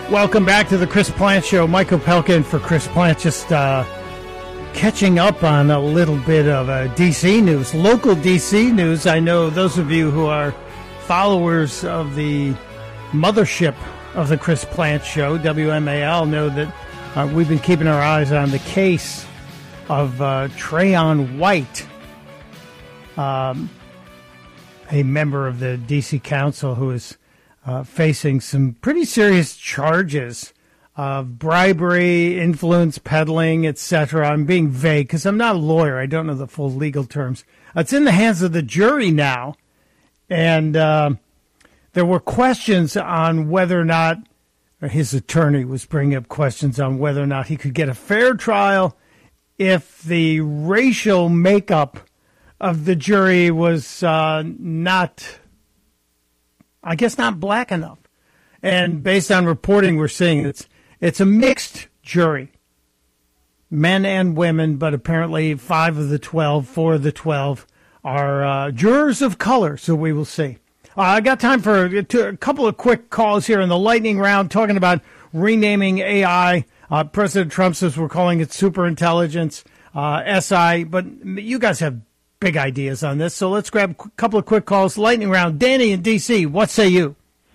Welcome back to the Chris Plant Show. Michael Pelkin for Chris Plant, just catching up on a little bit of D.C. news, local D.C. news. I know those of you who are followers of the mothership of the Chris Plant Show, WMAL, know that we've been keeping our eyes on the case of Trayon White, a member of the D.C. Council who is facing some pretty serious charges of bribery, influence peddling, etc. I'm being vague because I'm not a lawyer. I don't know the full legal terms. It's in the hands of the jury now. And there were questions on whether or not, or his attorney was bringing up questions on whether or not he could get a fair trial if the racial makeup of the jury was not black enough. And based on reporting we're seeing, it's a mixed jury, men and women, but apparently 4 of the 12 are jurors of color, so we will see. I got time for a couple of quick calls here in the lightning round, talking about renaming AI. President Trump says we're calling it superintelligence, SI, but you guys have big ideas on this, so let's grab a couple of quick calls. Lightning round. Danny in D.C., what say you?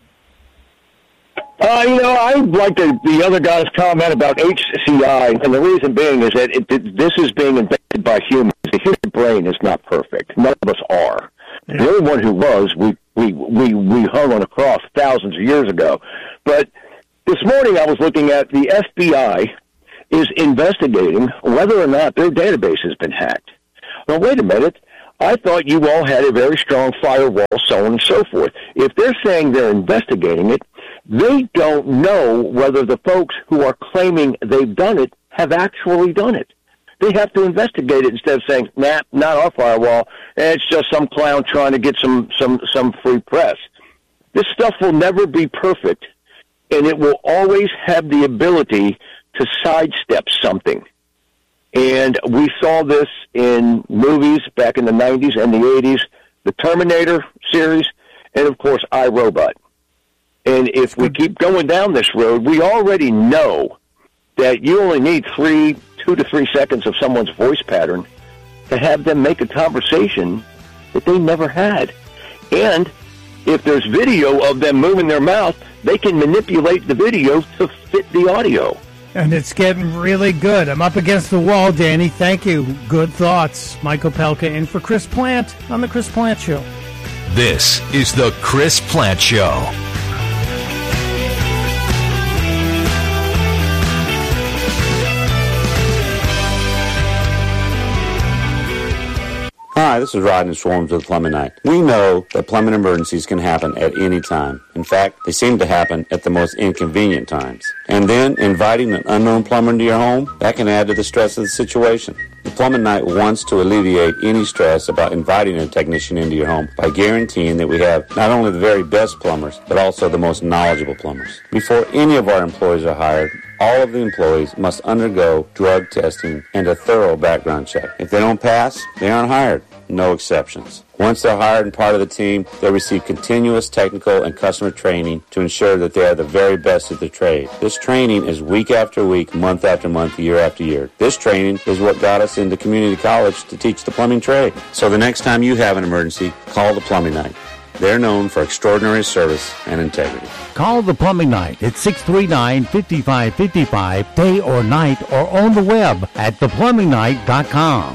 I like the other guy's comment about HCI, and the reason being is that this is being invented by humans. The human brain is not perfect. None of us are. Yeah. The only one who was, we hung on a cross thousands of years ago. But this morning I was looking at the FBI is investigating whether or not their database has been hacked. Well, wait a minute. I thought you all had a very strong firewall, so on and so forth. If they're saying they're investigating it, they don't know whether the folks who are claiming they've done it have actually done it. They have to investigate it instead of saying, nah, not our firewall. It's just some clown trying to get some free press. This stuff will never be perfect, and it will always have the ability to sidestep something. And we saw this in movies back in the 90s and the 80s, the Terminator series, and, of course, iRobot. And if we keep going down this road, we already know that you only need 2 to 3 seconds of someone's voice pattern to have them make a conversation that they never had. And if there's video of them moving their mouth, they can manipulate the video to fit the audio. And it's getting really good. I'm up against the wall, Danny. Thank you. Good thoughts. Michael Pelka in for Chris Plant on The Chris Plant Show. This is The Chris Plant Show. Hi, this is Rodney Swarms with Plumbing Night. We know that plumbing emergencies can happen at any time. In fact, they seem to happen at the most inconvenient times. And then, inviting an unknown plumber into your home, that can add to the stress of the situation. The Plumbing Night wants to alleviate any stress about inviting a technician into your home by guaranteeing that we have not only the very best plumbers, but also the most knowledgeable plumbers. Before any of our employees are hired, all of the employees must undergo drug testing and a thorough background check. If they don't pass, they aren't hired. No exceptions. Once they're hired and part of the team, they receive continuous technical and customer training to ensure that they are the very best at their trade. This training is week after week, month after month, year after year. This training is what got us into community college to teach the plumbing trade. So the next time you have an emergency, call the Plumbing Night. They're known for extraordinary service and integrity. Call the Plumbing Night at 639-5555, day or night, or on the web at theplumbingnight.com.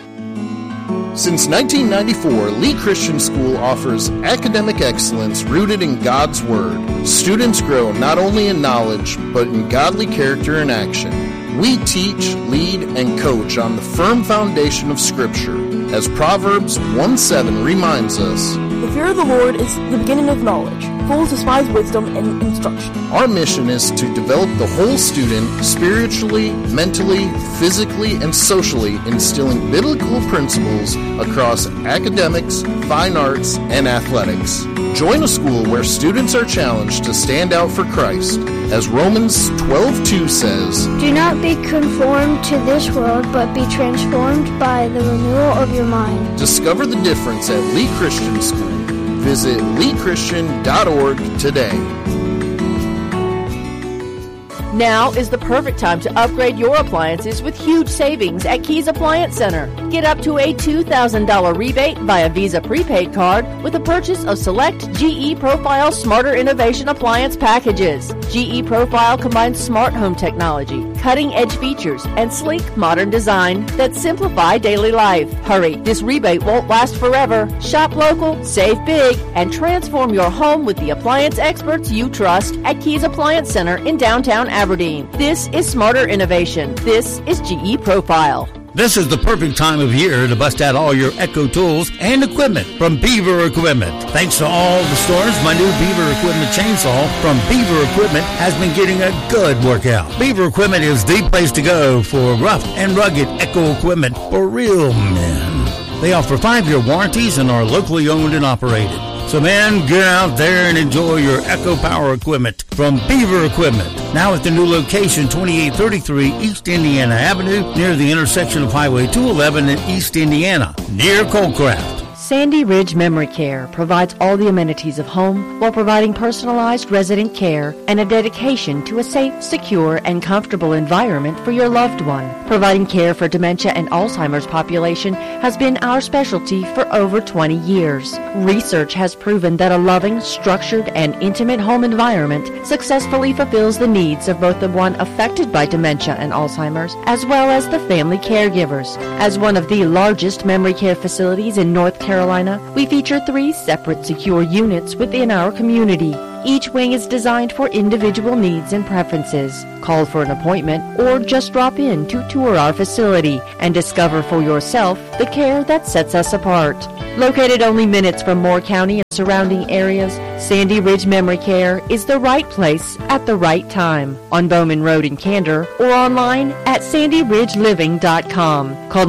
Since 1994, Lee Christian School offers academic excellence rooted in God's Word. Students grow not only in knowledge, but in godly character and action. We teach, lead, and coach on the firm foundation of Scripture. As Proverbs 1:7 reminds us, the fear of the Lord is the beginning of knowledge. Fools despise wisdom and instruction. Our mission is to develop the whole student spiritually, mentally, physically, and socially, instilling biblical principles across academics, fine arts, and athletics. Join a school where students are challenged to stand out for Christ. As Romans 12:2 says, do not be conformed to this world, but be transformed by the renewal of your mind. Discover the difference at Lee Christian School. Visit leechristian.org today. Now is the perfect time to upgrade your appliances with huge savings at Keys Appliance Center. Get up to a $2,000 rebate via Visa prepaid card with the purchase of select GE Profile Smarter Innovation Appliance packages. GE Profile combines smart home technology, cutting-edge features, and sleek modern design that simplify daily life. Hurry, this rebate won't last forever. Shop local, save big, and transform your home with the appliance experts you trust at Keys Appliance Center in downtown Aberdeen. This is smarter innovation. This is GE Profile. This is the perfect time of year to bust out all your Echo tools and equipment from Beaver Equipment. Thanks to all the storms, my new Beaver Equipment chainsaw from Beaver Equipment has been getting a good workout. Beaver Equipment is the place to go for rough and rugged Echo equipment for real men. They offer 5-year warranties and are locally owned and operated. So, man, get out there and enjoy your Echo Power equipment from Beaver Equipment. Now at the new location, 2833 East Indiana Avenue, near the intersection of Highway 211 in East Indiana, near Coldcraft. Sandy Ridge Memory Care provides all the amenities of home while providing personalized resident care and a dedication to a safe, secure, and comfortable environment for your loved one. Providing care for dementia and Alzheimer's population has been our specialty for over 20 years. Research has proven that a loving, structured, and intimate home environment successfully fulfills the needs of both the one affected by dementia and Alzheimer's, as well as the family caregivers. As one of the largest memory care facilities in North Carolina, we feature 3 separate secure units within our community. Each wing is designed for individual needs and preferences. Call for an appointment or just drop in to tour our facility and discover for yourself the care that sets us apart. Located only minutes from Moore County and surrounding areas, Sandy Ridge Memory Care is the right place at the right time on Bowman Road in Candor or online at sandyridgeliving.com. Call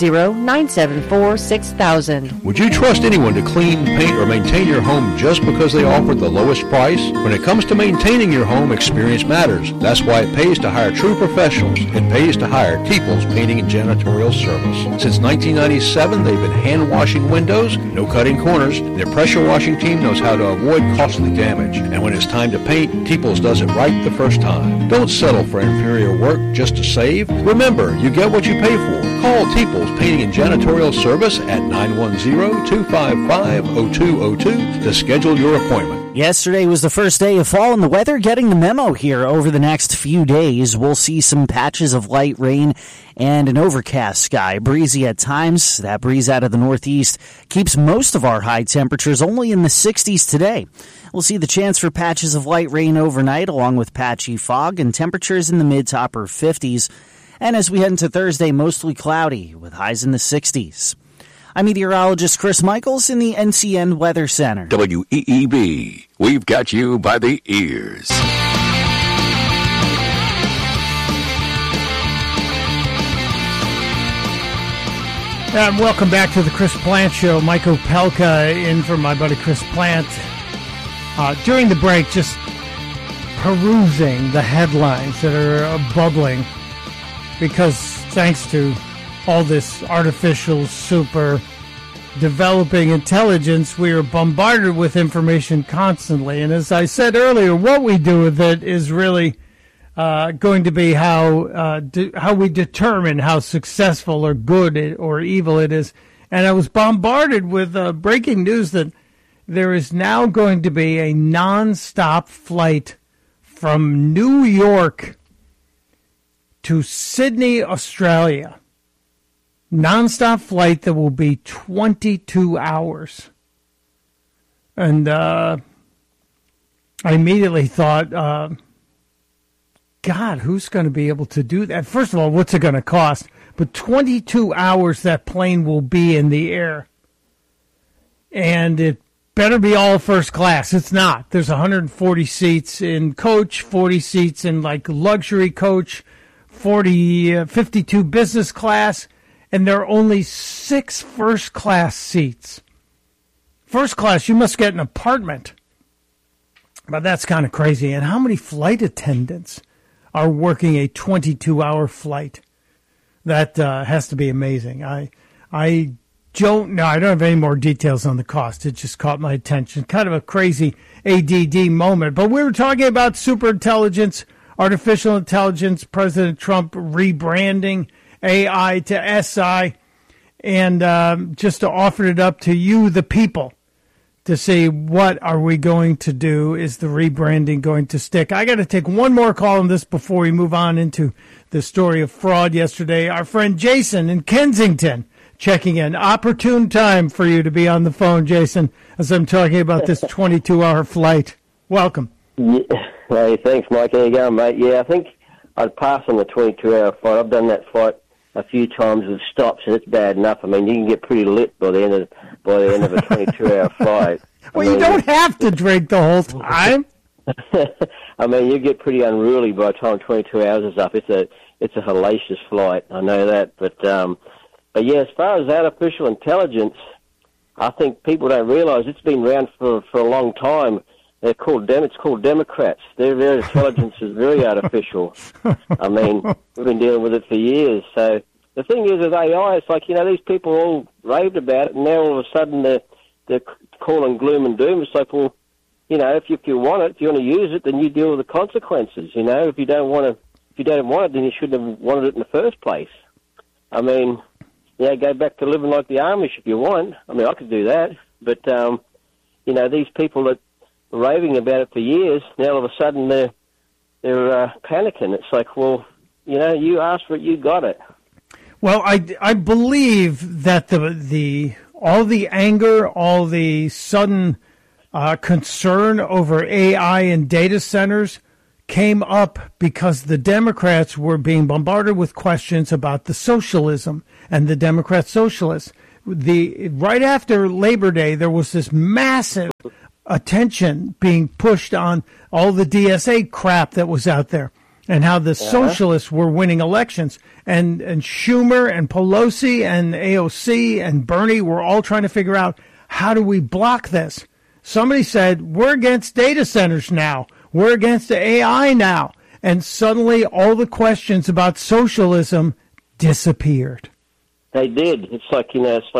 910-974-6000. Would you trust anyone to clean, paint, or maintain your home just because they offer the lowest price? When it comes to maintaining your home, experience matters. That's why it pays to hire true professionals. It pays to hire Peoples Painting and Janitorial Service. Since 1997, they've been hand washing windows, no cutting corners. Their pressure washing team knows how to avoid costly damage. And when it's time to paint, Peoples does it right the first time. Don't settle for inferior work just to save. Remember, you get what you pay for. Call Peoples Painting and Janitorial Service at 910-255-0202 to schedule your appointment. Yesterday was the first day of fall, and the weather getting the memo here. Over the next few days, we'll see some patches of light rain and an overcast sky. Breezy at times. That breeze out of the northeast keeps most of our high temperatures only in the 60s today. We'll see the chance for patches of light rain overnight, along with patchy fog and temperatures in the mid to upper 50s. And as we head into Thursday, mostly cloudy with highs in the 60s. I'm meteorologist Chris Michaels in the NCN Weather Center. WEEB, we've got you by the ears. And welcome back to the Chris Plant Show. Mike Opelka in for my buddy Chris Plant. During the break, just perusing the headlines that are bubbling because thanks to all this artificial super developing intelligence, we are bombarded with information constantly. And as I said earlier, what we do with it is really going to be how we determine how successful or good or evil it is. And I was bombarded with breaking news that there is now going to be a nonstop flight from New York to Sydney, Australia. Nonstop flight that will be 22 hours. And I immediately thought, God, who's going to be able to do that? First of all, what's it going to cost? But 22 hours that plane will be in the air. And it better be all first class. It's not. There's 140 seats in coach, 40 seats in like luxury coach, 52 business class. And there are only 6 first-class seats. First class, you must get an apartment. But that's kind of crazy. And how many flight attendants are working a 22-hour flight? That has to be amazing. I don't know. I don't have any more details on the cost. It just caught my attention. Kind of a crazy ADD moment. But we were talking about superintelligence, artificial intelligence, President Trump rebranding AI to SI, and just offered it up to you, the people, to see what are we going to do. Is the rebranding going to stick? I got to take one more call on this before we move on into the story of fraud yesterday. Our friend Jason in Kensington checking in. Opportune time for you to be on the phone, Jason, as I'm talking about this 22-hour flight. Welcome. Yeah. Hey, thanks, Mike. How you going, mate? Yeah, I think I'd pass on the 22-hour flight. I've done that flight a few times with stops, and it's bad enough. I mean, you can get pretty lit by the end of a 22-hour flight. Well, you don't have to drink the whole time. I mean, you get pretty unruly by the time 22 hours is up. It's a hellacious flight. I know that, but yeah, as far as artificial intelligence, I think people don't realise it's been around for a long time. It's called Democrats. Their intelligence is very artificial. I mean, we've been dealing with it for years. So the thing is with AI, it's like, these people all raved about it, and now all of a sudden they're calling gloom and doom. It's like, well, if you want it, if you want to use it, then you deal with the consequences. If you don't want it, then you shouldn't have wanted it in the first place. I mean, go back to living like the Amish if you want. I mean, I could do that, but these people that were raving about it for years, now all of a sudden they're panicking. It's like, well, you asked for it, you got it. Well, I believe that all the anger, all the sudden concern over AI and data centers came up because the Democrats were being bombarded with questions about the socialism and the Democrat socialists. Right after Labor Day, there was this massive attention being pushed on all the DSA crap that was out there and how the socialists were winning elections. And Schumer and Pelosi and AOC and Bernie were all trying to figure out, how do we block this? Somebody said, we're against data centers now. We're against the AI now. And suddenly all the questions about socialism disappeared. They did. It's like,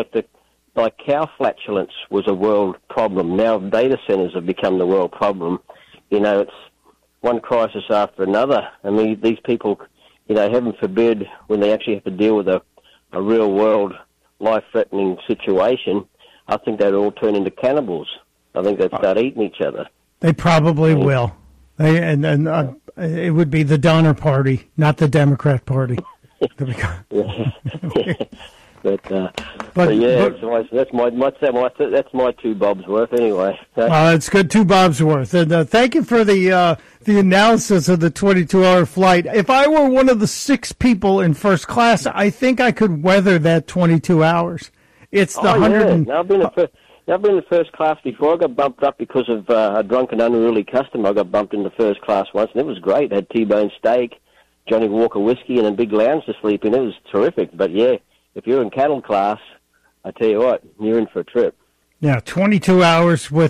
like cow flatulence was a world problem. Now data centers have become the world problem. It's one crisis after another. I mean, these people, heaven forbid, when they actually have to deal with a real world life-threatening situation, I think they'd all turn into cannibals. I think they'd start eating each other. They probably will. It would be the Donner Party, not the Democrat Party. But yeah, that's my 2 bobs worth anyway. It's good, 2 bobs worth. And thank you for the analysis of the 22-hour flight. If I were one of the 6 people in first class, I think I could weather that 22 hours. It's the 100. Yeah. I've been in first class before. I got bumped up because of a drunken, unruly customer. I got bumped into first class once, and it was great. I had T-bone steak, Johnny Walker whiskey, and a big lounge to sleep in. It was terrific. But yeah, if you're in cattle class, I tell you what, you're in for a trip. Yeah, 22 hours with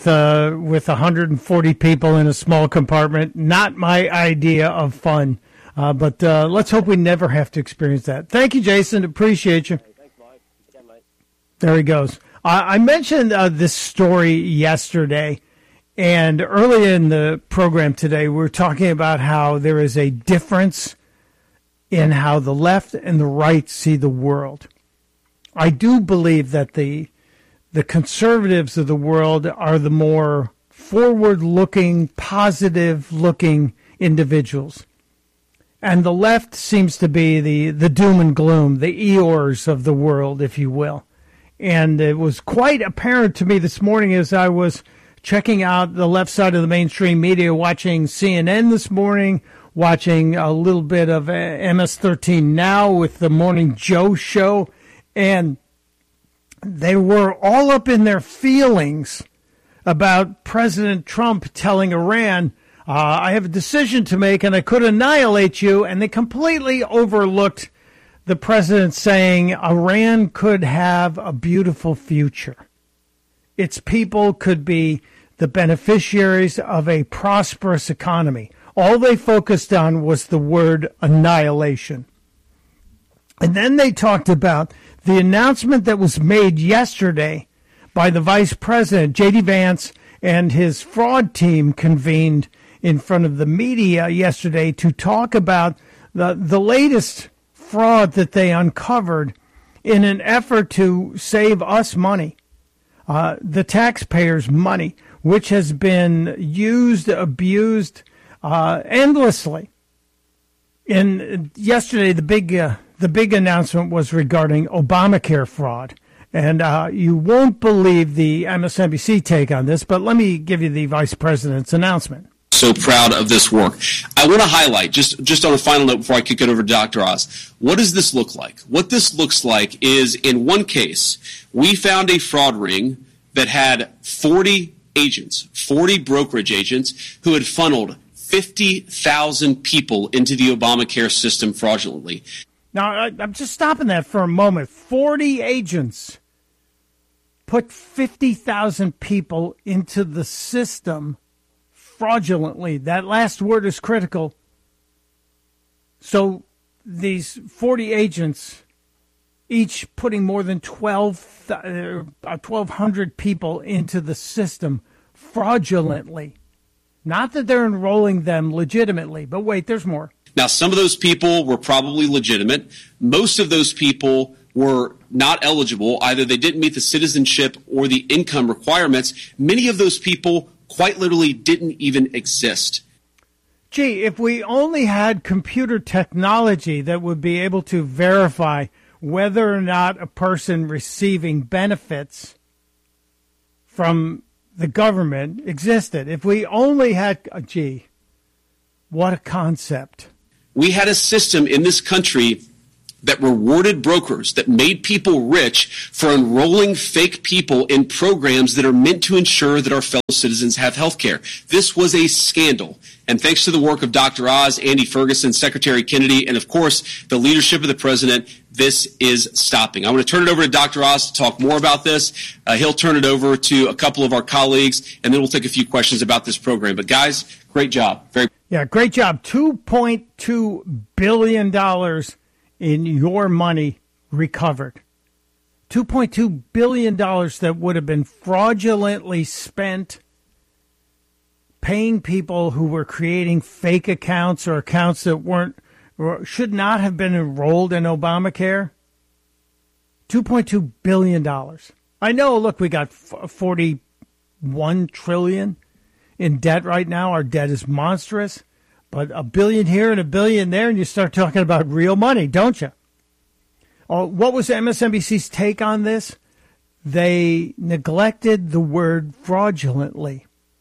140 people in a small compartment. Not my idea of fun. But let's hope we never have to experience that. Thank you, Jason. Appreciate you. Hey, thanks, Mike. Yeah, mate. There he goes. I mentioned this story yesterday, and early in the program today, we were talking about how there is a difference in how the left and the right see the world. I do believe that the conservatives of the world are the more forward-looking, positive-looking individuals. And the left seems to be the doom and gloom, the Eeyores of the world, if you will. And it was quite apparent to me this morning as I was checking out the left side of the mainstream media, watching CNN this morning, watching a little bit of MS-13 Now with the Morning Joe show, and they were all up in their feelings about President Trump telling Iran, I have a decision to make and I could annihilate you, and they completely overlooked the president saying Iran could have a beautiful future. Its people could be the beneficiaries of a prosperous economy. All they focused on was the word annihilation. And then they talked about the announcement that was made yesterday by the vice president, J.D. Vance, and his fraud team convened in front of the media yesterday to talk about the latest fraud that they uncovered in an effort to save us money, the taxpayers' money, which has been used, abused endlessly. And yesterday, the big announcement was regarding Obamacare fraud. And you won't believe the MSNBC take on this, but let me give you the vice president's announcement. So proud of this work. I want to highlight, just on a final note before I kick it over to Dr. Oz, what does this look like? What this looks like is, in one case, we found a fraud ring that had 40 agents, 40 brokerage agents, who had funneled 50,000 people into the Obamacare system fraudulently. Now, I'm just stopping that for a moment. 40 agents put 50,000 people into the system fraudulently. That last word is critical. So these 40 agents, each putting more than 1,200 people into the system fraudulently. Not that they're enrolling them legitimately, but wait, there's more. Now, some of those people were probably legitimate. Most of those people were not eligible. Either they didn't meet the citizenship or the income requirements. Many of those people quite literally didn't even exist. Gee, if we only had computer technology that would be able to verify whether or not a person receiving benefits from the government existed. If we only had, gee, what a concept. We had a system in this country that rewarded brokers, that made people rich for enrolling fake people in programs that are meant to ensure that our fellow citizens have health care. This was a scandal. And thanks to the work of Dr. Oz, Andy Ferguson, Secretary Kennedy, and of course, the leadership of the president, this is stopping. I want to turn it over to Dr. Oz to talk more about this. He'll turn it over to a couple of our colleagues, and then we'll take a few questions about this program. But guys, great job. Great job. $2.2 billion in your money recovered. $2.2 billion that would have been fraudulently spent paying people who were creating fake accounts or accounts that should not have been enrolled in Obamacare. $2.2 billion. I know, look, we got $41 trillion in debt right now. Our debt is monstrous. But $1 billion here and $1 billion there, and you start talking about real money, don't you? What was MSNBC's take on this? They neglected the word fraudulently.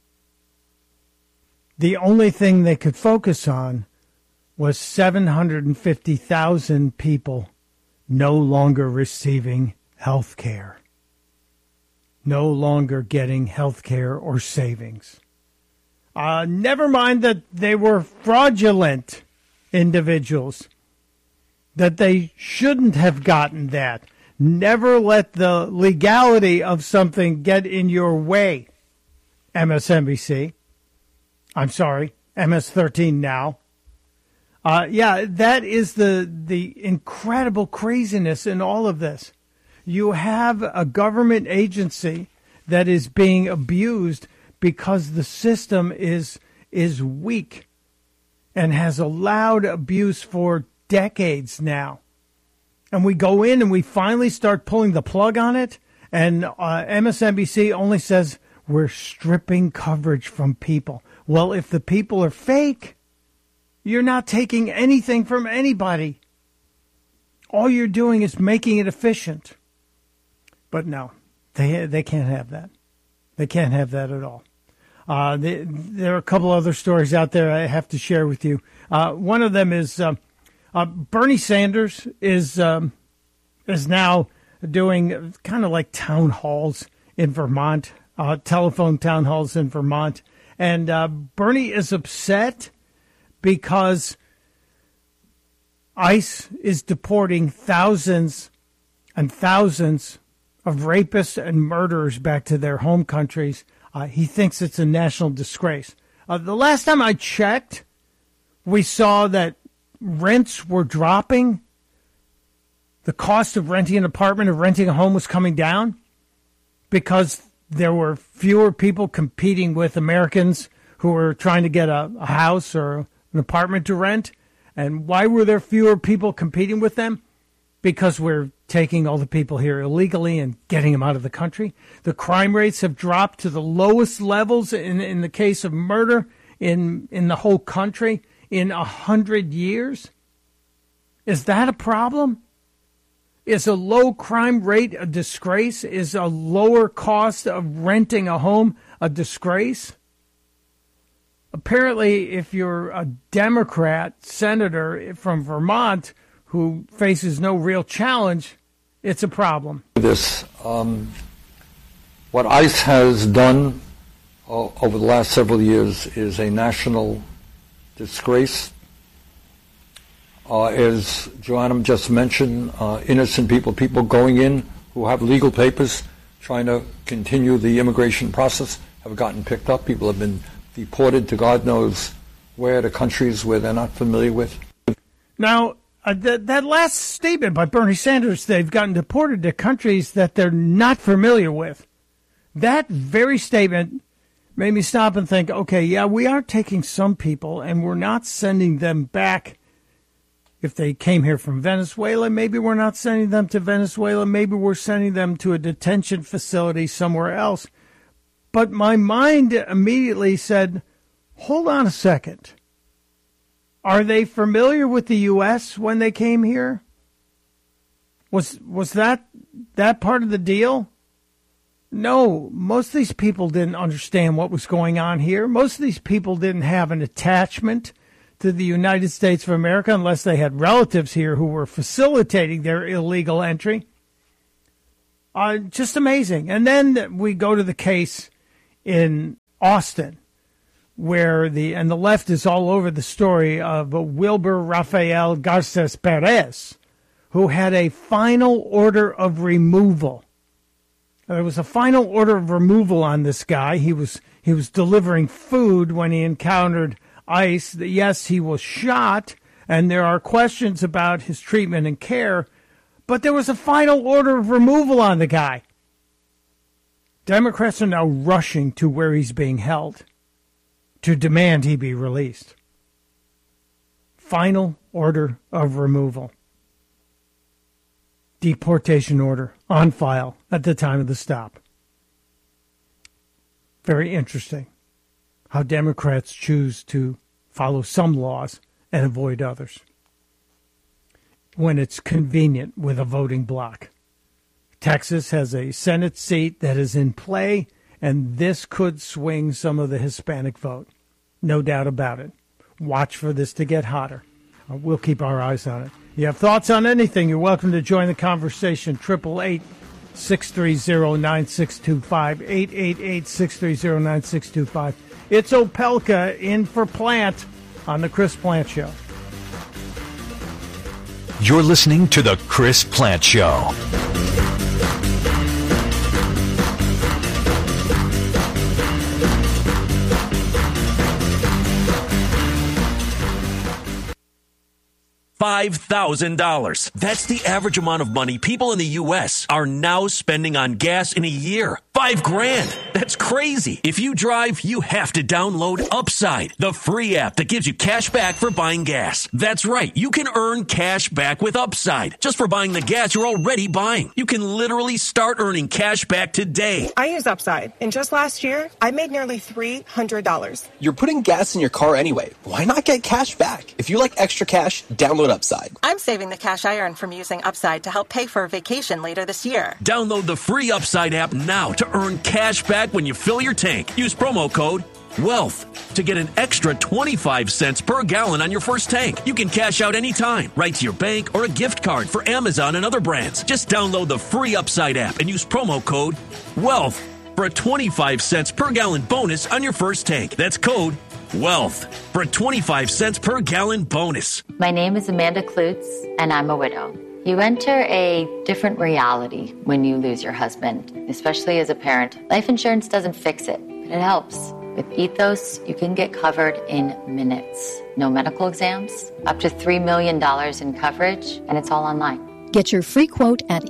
The only thing they could focus on was 750,000 people no longer receiving health care, no longer getting health care or savings. Never mind that they were fraudulent individuals, that they shouldn't have gotten that. Never let the legality of something get in your way, MSNBC. I'm sorry, MS-13 now. That is the incredible craziness in all of this. You have a government agency that is being abused because the system is weak and has allowed abuse for decades now. And we go in and we finally start pulling the plug on it, and MSNBC only says we're stripping coverage from people. Well, if the people are fake, you're not taking anything from anybody. All you're doing is making it efficient. But no, they can't have that. They can't have that at all. There are a couple other stories out there I have to share with you. One of them is Bernie Sanders is now doing kind of like town halls in Vermont, telephone town halls in Vermont. And Bernie is upset because ICE is deporting thousands and thousands of rapists and murderers back to their home countries. He thinks it's a national disgrace. The last time I checked, we saw that rents were dropping. The cost of renting an apartment or renting a home was coming down because there were fewer people competing with Americans who were trying to get a house or an apartment to rent. And why were there fewer people competing with them? Because we're taking all the people here illegally and getting them out of the country. The crime rates have dropped to the lowest levels in the case of murder in the whole country in 100 years. Is that a problem? Is a low crime rate a disgrace? Is a lower cost of renting a home a disgrace? Apparently, if you're a Democrat senator from Vermont who faces no real challenge, it's a problem. What ICE has done over the last several years is a national disgrace. As Joanna just mentioned, innocent people going in who have legal papers, trying to continue the immigration process, have gotten picked up. People have been deported to God knows where, to countries where they're not familiar with. Now, that last statement by Bernie Sanders, they've gotten deported to countries that they're not familiar with. That very statement made me stop and think, okay, yeah, we are taking some people and we're not sending them back. If they came here from Venezuela, maybe we're not sending them to Venezuela. Maybe we're sending them to a detention facility somewhere else. But my mind immediately said, hold on a second. Are they familiar with the U.S. when they came here? Was that part of the deal? No, most of these people didn't understand what was going on here. Most of these people didn't have an attachment to the United States of America unless they had relatives here who were facilitating their illegal entry. Just amazing. And then we go to the case in Austin, where the left is all over the story of Wilber Rafael Garces Perez, who had a final order of removal. There was a final order of removal on this guy. He was delivering food when he encountered ICE. Yes, he was shot, and there are questions about his treatment and care, but there was a final order of removal on the guy. Democrats are now rushing to where he's being held to demand he be released. Final order of removal. Deportation order on file at the time of the stop. Very interesting how Democrats choose to follow some laws and avoid others when it's convenient with a voting bloc. Texas has a Senate seat that is in play, and this could swing some of the Hispanic vote. No doubt about it. Watch for this to get hotter. We'll keep our eyes on it. You have thoughts on anything, you're welcome to join the conversation. 888-630-9625. 888-630-9625. It's Opelka in for Plant on The Chris Plant Show. You're listening to The Chris Plant Show. $5,000. That's the average amount of money people in the U.S. are now spending on gas in a year. $5,000. That's crazy. If you drive, you have to download Upside, the free app that gives you cash back for buying gas. That's right. You can earn cash back with Upside just for buying the gas you're already buying. You can literally start earning cash back today. I use Upside, and just last year, I made nearly $300. You're putting gas in your car anyway. Why not get cash back? If you like extra cash, download Upside. I'm saving the cash I earn from using Upside to help pay for a vacation later this year. Download the free Upside app now to earn cash back when you fill your tank. Use promo code WEALTH to get an extra 25 cents per gallon on your first tank. You can cash out anytime, right to your bank or a gift card for Amazon and other brands. Just download the free Upside app and use promo code WEALTH for a 25 cents per gallon bonus on your first tank. That's code WEALTH for a 25 cents per gallon bonus. My name is Amanda Klutz, and I'm a widow. You enter a different reality when you lose your husband, especially as a parent. Life insurance doesn't fix it, but it helps. With Ethos, you can get covered in minutes. No medical exams, up to $3 million in coverage, and it's all online. Get your free quote at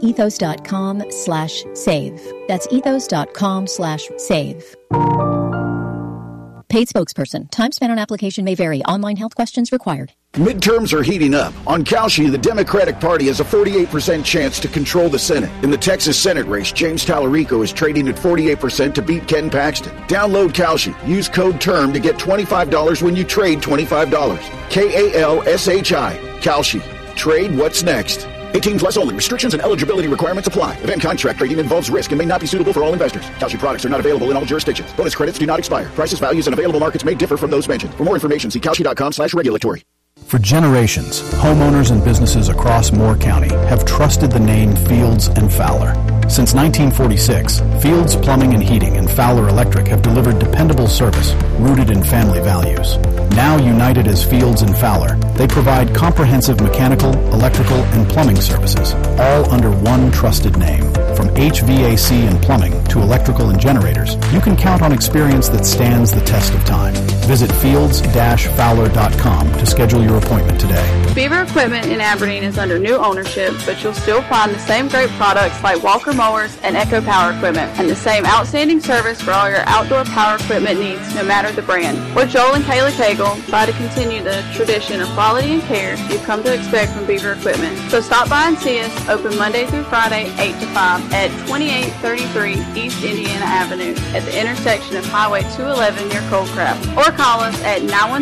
ethos.com/save. That's ethos.com/save. Paid spokesperson. Time spent on application may vary. Online health questions required. Midterms are heating up. On Kalshi, the Democratic Party has a 48% chance to control the Senate. In the Texas Senate race, James Tallarico is trading at 48% to beat Ken Paxton. Download Kalshi. Use code TERM to get $25 when you trade $25. Kalshi. Kalshi. Trade what's next. 18 plus only. Restrictions and eligibility requirements apply. Event contract trading involves risk and may not be suitable for all investors. Kalshi products are not available in all jurisdictions. Bonus credits do not expire. Prices, values, and available markets may differ from those mentioned. For more information, see Kalshi.com/regulatory. For generations, homeowners and businesses across Moore County have trusted the name Fields and Fowler. Since 1946, Fields Plumbing and Heating and Fowler Electric have delivered dependable service rooted in family values. Now united as Fields and Fowler, they provide comprehensive mechanical, electrical, and plumbing services, all under one trusted name. From HVAC and plumbing to electrical and generators, you can count on experience that stands the test of time. Visit fields-fowler.com to schedule your appointment today. Beaver Equipment in Aberdeen is under new ownership, but you'll still find the same great products like Walker Mowers and Echo Power Equipment, and the same outstanding service for all your outdoor power equipment needs, no matter the brand. We're Joel and Kayla Cagle, try to continue the tradition of quality and care you've come to expect from Beaver Equipment. So stop by and see us, open Monday through Friday, 8 to 5, at 2833 East Indiana Avenue, at the intersection of Highway 211 near Coldcraft, or call us at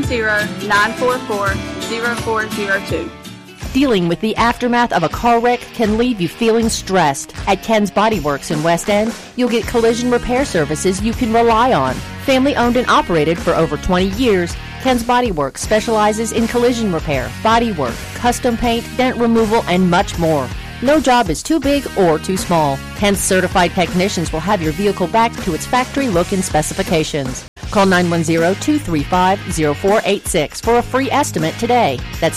910-944-0402. Dealing with the aftermath of a car wreck can leave you feeling stressed. At Ken's Body Works in West End, you'll get collision repair services you can rely on. Family owned and operated for over 20 years, Ken's Body Works specializes in collision repair, body work, custom paint, dent removal, and much more. No job is too big or too small. Ken's certified technicians will have your vehicle back to its factory look and specifications. Call 910-235-0486 for a free estimate today. That's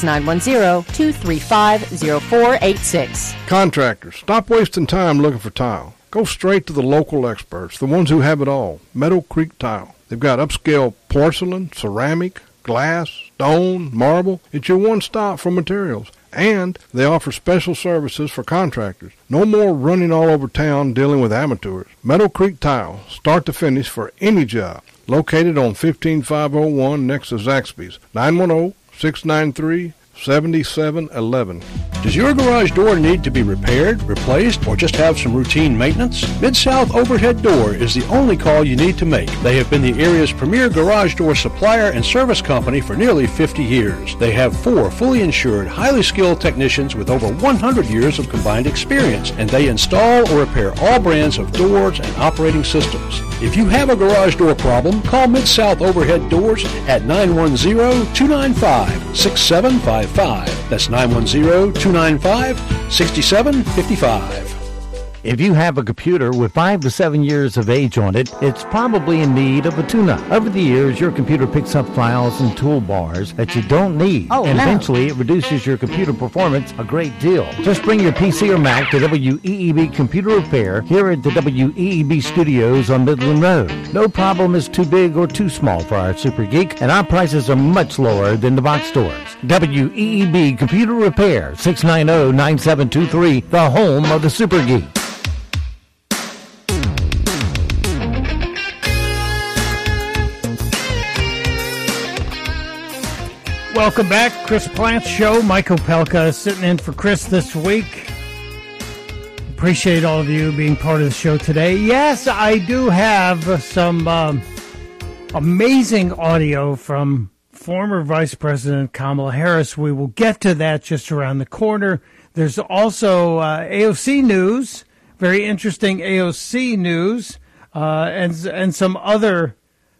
910-235-0486. Contractors, stop wasting time looking for tile. Go straight to the local experts, the ones who have it all. Meadow Creek Tile. They've got upscale porcelain, ceramic, glass, stone, marble. It's your one stop for materials. And they offer special services for contractors. No more running all over town dealing with amateurs. Meadow Creek Tile, start to finish for any job. Located on 15501 next to Zaxby's. 910-693-7711. Does your garage door need to be repaired, replaced, or just have some routine maintenance? Mid-South Overhead Door is the only call you need to make. They have been the area's premier garage door supplier and service company for nearly 50 years. They have 4 fully insured, highly skilled technicians with over 100 years of combined experience, and they install or repair all brands of doors and operating systems. If you have a garage door problem, call Mid-South Overhead Doors at 910-295-6755. That's 910-295-6755. If you have a computer with 5 to 7 years of age on it, it's probably in need of a tune-up. Over the years, your computer picks up files and toolbars that you don't need, and eventually it reduces your computer performance a great deal. Just bring your PC or Mac to WEEB Computer Repair here at the WEEB Studios on Midland Road. No problem is too big or too small for our Super Geek, and our prices are much lower than the box stores. WEEB Computer Repair, 690-9723, the home of the Super Geek. Welcome back, Chris Plante Show. Michael Pelka sitting in for Chris this week. Appreciate all of you being part of the show today. Yes, I do have some amazing audio from former Vice President Kamala Harris. We will get to that just around the corner. There's also AOC news, very interesting AOC news, and some other.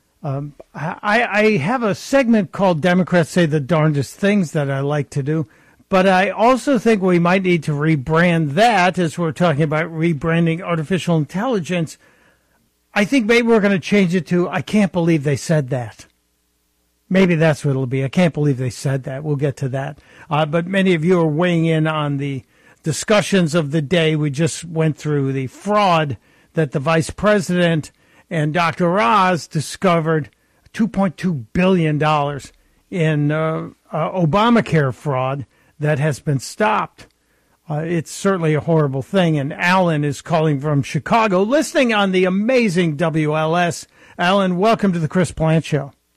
I have a segment called Democrats Say the Darndest Things that I like to do, but I also think we might need to rebrand that, as we're talking about rebranding artificial intelligence. I think maybe we're going to change it to, I can't believe they said that. Maybe that's what it'll be. I can't believe they said that. We'll get to that. But many of you are weighing in on the discussions of the day. We just went through the fraud that the vice president and Dr. Oz discovered, $2.2 billion in Obamacare fraud that has been stopped. It's certainly a horrible thing. And Alan is calling from Chicago, listening on the amazing WLS. Alan, welcome to the Chris Plante Show.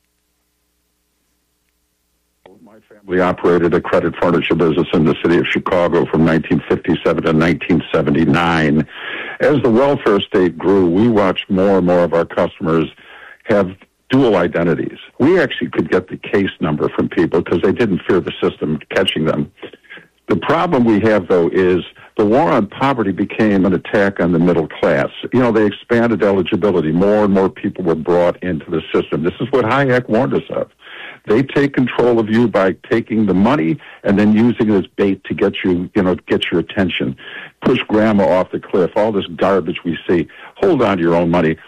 We operated a credit furniture business in the city of Chicago from 1957 to 1979. As the welfare state grew, we watched more and more of our customers have dual identities. We actually could get the case number from people because they didn't fear the system catching them. The problem we have, though, is the war on poverty became an attack on the middle class. You know, they expanded eligibility. More and more people were brought into the system. This is what Hayek warned us of. They take control of you by taking the money and then using it as bait to get you, get your attention. Push grandma off the cliff, all this garbage we see. Hold on to your own money.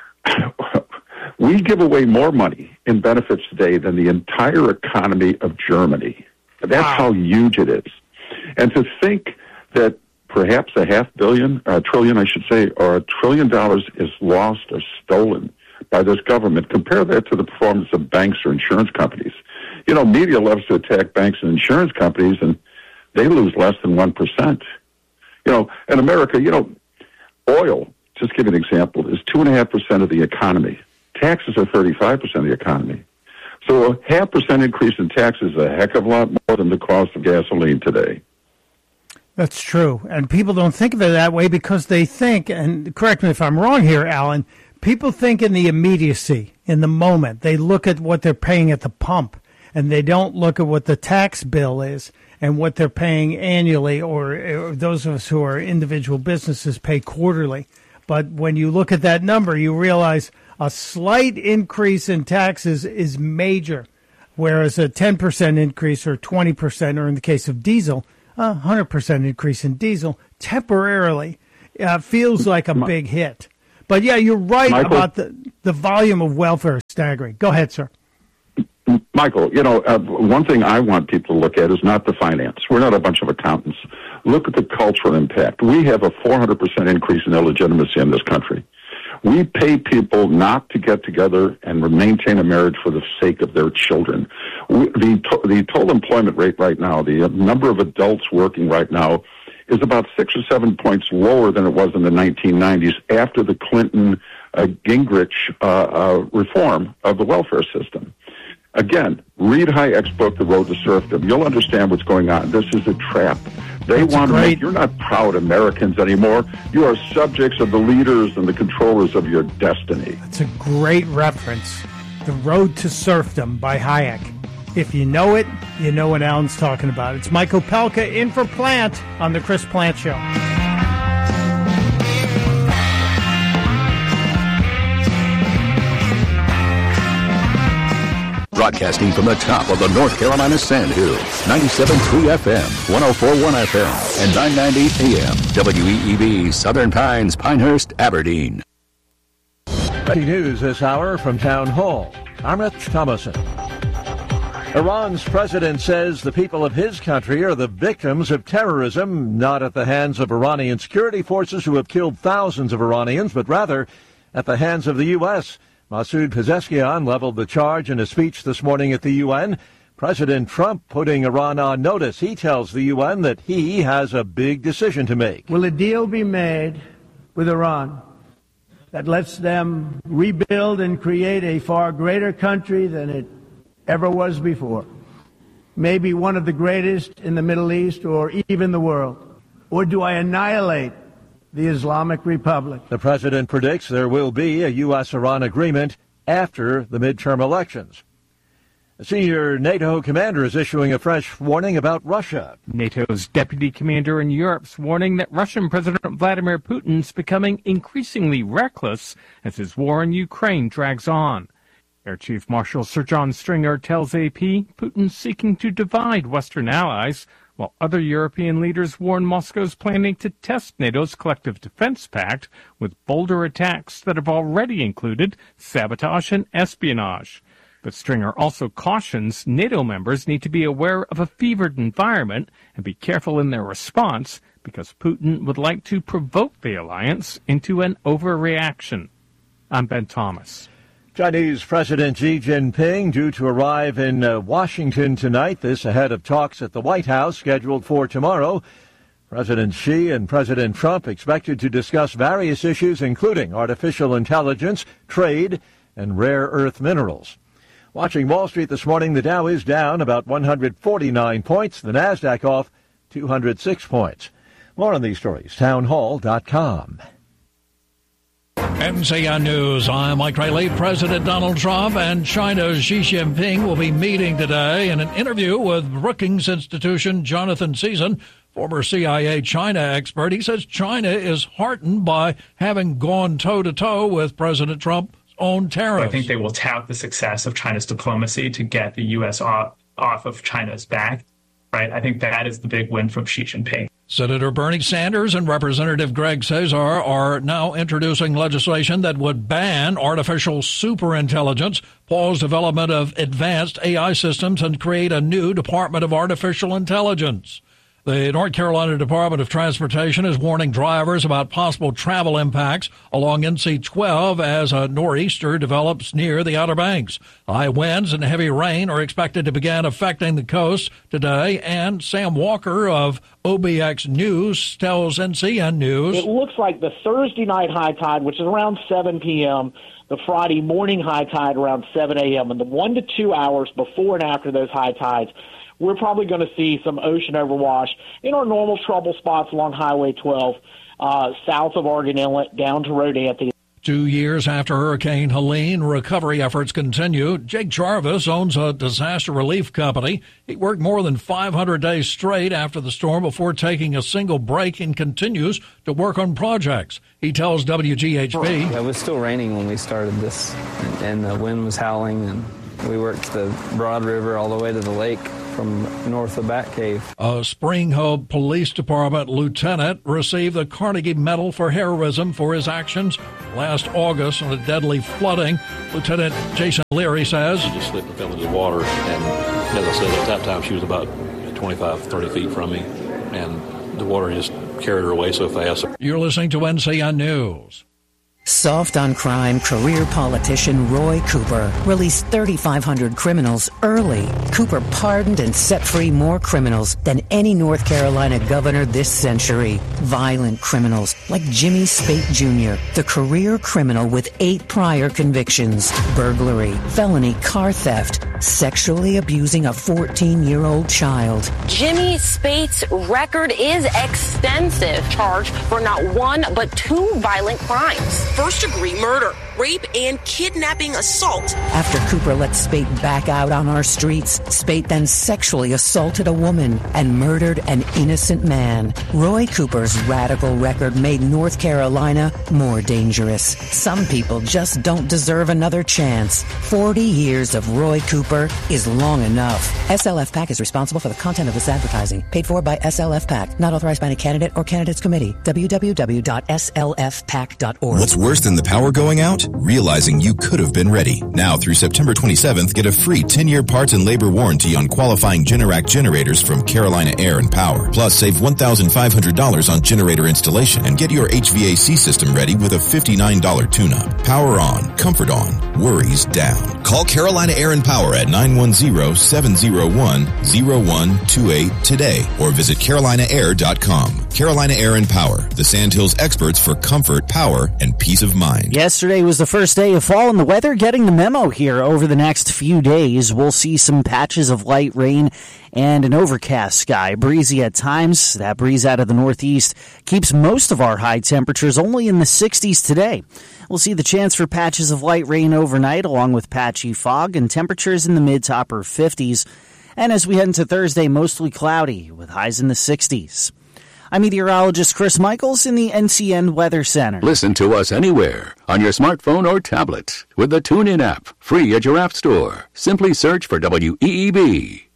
We give away more money in benefits today than the entire economy of Germany. That's how huge it is. And to think that perhaps a trillion, or $1 trillion is lost or stolen by this government, compare that to the performance of banks or insurance companies. You know, media loves to attack banks and insurance companies, and they lose less than 1%. You know, in America, oil, just give you an example, is 2.5% of the economy. Taxes are 35% of the economy. So a 0.5% increase in taxes is a heck of a lot more than the cost of gasoline today. That's true. And people don't think of it that way because they think, and correct me if I'm wrong here, Alan, people think in the immediacy, in the moment. They look at what they're paying at the pump, and they don't look at what the tax bill is and what they're paying annually, or those of us who are individual businesses pay quarterly. But when you look at that number, you realize a slight increase in taxes is major, whereas a 10% increase or 20%, or in the case of diesel, a 100% increase in diesel temporarily feels like a big hit. But, yeah, you're right, Michael, about the volume of welfare is staggering. Go ahead, sir. Michael, one thing I want people to look at is not the finance. We're not a bunch of accountants. Look at the cultural impact. We have a 400% increase in illegitimacy in this country. We pay people not to get together and maintain a marriage for the sake of their children. The total employment rate right now, the number of adults working right now, is about 6 or 7 points lower than it was in the 1990s after the Clinton Gingrich reform of the welfare system. Again, read Hayek's book, The Road to Serfdom. You'll understand what's going on. This is a trap. They want to make, you're not proud Americans anymore. You are subjects of the leaders and the controllers of your destiny. That's a great reference. The Road to Serfdom by Hayek. If you know it, you know what Alan's talking about. It's Michael Pelka in for Plant on the Chris Plant Show. Broadcasting from the top of the North Carolina Sand Hills, 97.3 FM, 104.1 FM, and 990 AM, WEEB, Southern Pines, Pinehurst, Aberdeen. Breaking news this hour from Town Hall. I'm Rich Thomason. Iran's president says the people of his country are the victims of terrorism, not at the hands of Iranian security forces who have killed thousands of Iranians, but rather at the hands of the U.S. Masoud Pezeshkian leveled the charge in a speech this morning at the UN. President Trump putting Iran on notice. He tells the UN that he has a big decision to make. Will a deal be made with Iran that lets them rebuild and create a far greater country than it ever was before? Maybe one of the greatest in the Middle East or even the world? Or do I annihilate the Islamic Republic? The president predicts there will be a U.S.-Iran agreement after the midterm elections. A senior NATO commander is issuing a fresh warning about Russia. NATO's deputy commander in Europe's warning that Russian President Vladimir Putin's becoming increasingly reckless as his war in Ukraine drags on. Air Chief Marshal Sir John Stringer tells AP Putin's seeking to divide Western allies, while other European leaders warn Moscow's planning to test NATO's collective defense pact with bolder attacks that have already included sabotage and espionage. But Stringer also cautions NATO members need to be aware of a fevered environment and be careful in their response because Putin would like to provoke the alliance into an overreaction. I'm Ben Thomas. Chinese President Xi Jinping due to arrive in Washington tonight, this ahead of talks at the White House scheduled for tomorrow. President Xi and President Trump expected to discuss various issues including artificial intelligence, trade, and rare earth minerals. Watching Wall Street this morning, the Dow is down about 149 points. The Nasdaq off 206 points. More on these stories, townhall.com. NCN News, I'm Mike Riley. President Donald Trump and China's Xi Jinping will be meeting today. In an interview with Brookings Institution, Jonathan Season, former CIA China expert, he says China is heartened by having gone toe-to-toe with President Trump's own tariffs. I think they will tout the success of China's diplomacy to get the U.S. off of China's back. Right? I think that is the big win from Xi Jinping. Senator Bernie Sanders and Representative Greg Cesar are now introducing legislation that would ban artificial superintelligence, pause development of advanced AI systems, and create a new Department of Artificial Intelligence. The North Carolina Department of Transportation is warning drivers about possible travel impacts along NC-12 as a nor'easter develops near the Outer Banks. High winds and heavy rain are expected to begin affecting the coast today, and Sam Walker of OBX News tells NCN News. It looks like the Thursday night high tide, which is around 7 p.m., the Friday morning high tide around 7 a.m., and the 1 to 2 hours before and after those high tides, we're probably going to see some ocean overwash in our normal trouble spots along Highway 12, south of Oregon Inlet, down to Road Anthony. 2 years after Hurricane Helene, recovery efforts continue. Jake Jarvis owns a disaster relief company. He worked more than 500 days straight after the storm before taking a single break and continues to work on projects. He tells WGHB. It was still raining when we started this, and the wind was howling, and we worked the Broad River all the way to the lake from north of Batcave. A Spring Hope Police Department lieutenant received the Carnegie Medal for heroism for his actions last August on a deadly flooding. Lieutenant Jason Leary says, She just slipped and fell into the water, and as I said, at that time she was about 25, 30 feet from me, and the water just carried her away so fast. You're listening to NCN News. Soft on crime career politician Roy Cooper released 3,500 criminals early. Cooper pardoned and set free more criminals than any North Carolina governor this century. Violent criminals like Jimmy Spate Jr., the career criminal with 8 prior convictions: burglary, felony car theft, sexually abusing a 14-year-old child. Jimmy Spate's record is extensive, charged for not 1 but 2 violent crimes. First-degree murder, rape, and kidnapping assault. After Cooper let Spate back out on our streets, Spate then sexually assaulted a woman and murdered an innocent man. Roy Cooper's radical record made North Carolina more dangerous. Some people just don't deserve another chance. 40 years of Roy Cooper is long enough. SLF PAC is responsible for the content of this advertising. Paid for by SLF PAC. Not authorized by any candidate or candidates committee. www.slfpac.org. What's worse than the power going out? Realizing you could have been ready. Now through September 27th, get a free 10-year parts and labor warranty on qualifying Generac generators from Carolina Air and Power. Plus, save $1,500 on generator installation and get your HVAC system ready with a $59 tune-up. Power on, comfort on, worries down. Call Carolina Air and Power at 910-701-0128 today or visit carolinaair.com. Carolina Air and Power, the Sandhills experts for comfort, power, and peace of mind. Yesterday was the first day of fall, and the weather getting the memo here. Over the next few days, we'll see some patches of light rain and an overcast sky. Breezy at times. That breeze out of the northeast keeps most of our high temperatures only in the 60s today. We'll see the chance for patches of light rain overnight, along with patchy fog, and temperatures in the mid to upper 50s. And as we head into Thursday, mostly cloudy with highs in the 60s. I'm meteorologist Chris Michaels in the NCN Weather Center. Listen to us anywhere on your smartphone or tablet with the TuneIn app, free at your app store. Simply search for WEEB.